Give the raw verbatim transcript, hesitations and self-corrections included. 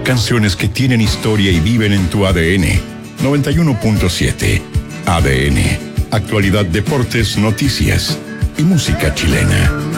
Canciones que tienen historia y viven en tu A D N. noventa y uno punto siete. A D N. Actualidad, deportes, noticias y música chilena.